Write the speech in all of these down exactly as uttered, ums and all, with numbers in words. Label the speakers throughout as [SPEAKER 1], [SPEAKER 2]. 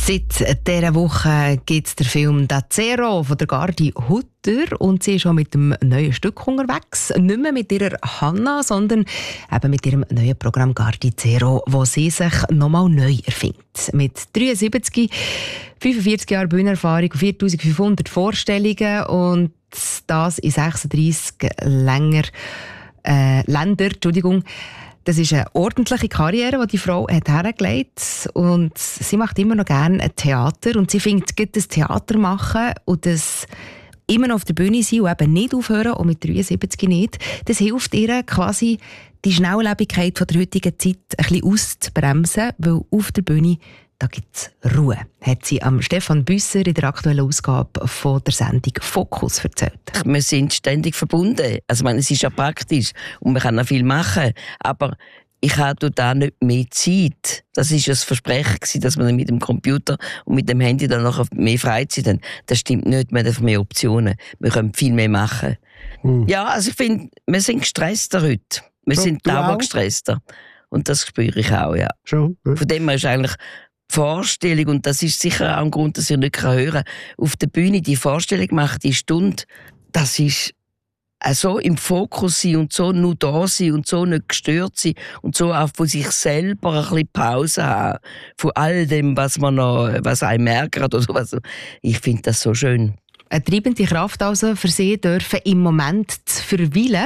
[SPEAKER 1] Seit dieser Woche gibt es den Film «Da Zero» von der Gardi Hutter und sie ist schon mit dem neuen Stück unterwegs. Nicht mehr mit ihrer Hanna, sondern eben mit ihrem neuen Programm «Gardi Zero», wo sie sich nochmal neu erfindet. Mit dreiundsiebzig, fünfundvierzig Jahren Bühnenerfahrung, viertausendfünfhundert Vorstellungen und das in sechsunddreissig länger, äh, Länder. Entschuldigung. Das ist eine ordentliche Karriere, die die Frau hat hergelegt und sie macht immer noch gerne ein Theater und sie findet, das Theater machen und das immer noch auf der Bühne sein und eben nicht aufhören und mit dreiundsiebzig nicht, das hilft ihr quasi, die Schnelllebigkeit der heutigen Zeit ein bisschen auszubremsen, weil auf der Bühne da gibt es Ruhe, hat sie am Stefan Büsser in der aktuellen Ausgabe von der Sendung «Fokus» erzählt.
[SPEAKER 2] Wir sind ständig verbunden. Also, ich meine, es ist ja praktisch und man kann noch viel machen. Aber ich habe da nicht mehr Zeit. Das war ja das Versprechen, dass wir mit dem Computer und mit dem Handy dann noch mehr Freizeit haben. Das stimmt nicht, wir haben mehr Optionen. Wir können viel mehr machen. Hm. Ja, also ich finde, wir sind gestresster heute. Wir so, sind dauergestresster. Und das spüre ich auch, ja. Schon, ja. Von dem her ist eigentlich Vorstellung, und das ist sicher auch ein Grund, dass ich nicht hören kann, auf der Bühne die Vorstellung macht, die Stunde, das ist so im Fokus sein und so nur da sein und so nicht gestört sein und so auch von sich selber ein bisschen Pause haben, von all dem, was man noch, was einem ärgert oder was. Ich finde das so schön.
[SPEAKER 1] Eine treibende Kraft also für Sie dürfen im Moment zu verweilen.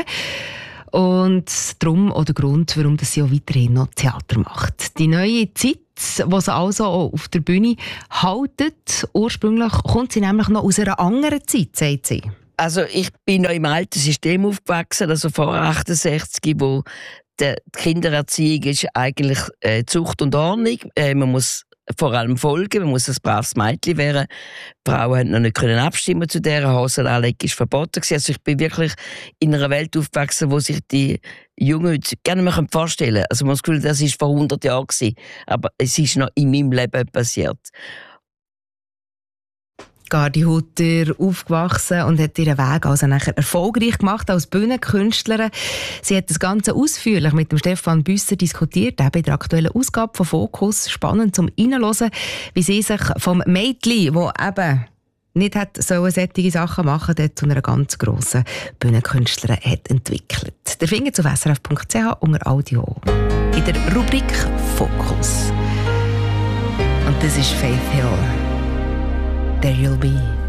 [SPEAKER 1] Und darum auch der Grund, warum sie auch weiterhin noch Theater macht. Die neue Zeit, die sie also auch auf der Bühne haltet, ursprünglich kommt sie nämlich noch aus einer anderen Zeit, sagt sie.
[SPEAKER 2] Also ich bin noch im alten System aufgewachsen, also vor achtundsechzig, wo die Kindererziehung ist eigentlich äh, Zucht und Ordnung. Äh, man muss vor allem folgen, man muss ein braves Mädchen werden. Die Frauen konnten noch nicht abstimmen zu dieser Hosenanlegung, ist verboten gewesen. Also ich bin wirklich in einer Welt aufgewachsen, wo sich die Jungen heute gerne mehr vorstellen können. Also man hat das Gefühl, das war vor hundert Jahren gewesen, aber es ist noch in meinem Leben passiert.
[SPEAKER 1] Gardi Hutter aufgewachsen und hat ihren Weg also nachher erfolgreich gemacht als Bühnenkünstlerin. Sie hat das Ganze ausführlich mit dem Stefan Büsser diskutiert, eben in der aktuellen Ausgabe von «Fokus». Spannend zum Reinhören, wie sie sich vom Mädchen, das eben nicht hat solche solche Sachen machen sollen, zu einer ganz grossen Bühnenkünstlerin hat entwickelt. Der findet auf s r f punkt c h unter Audio in der Rubrik «Fokus». Und das ist Faith Hill. There You'll Be.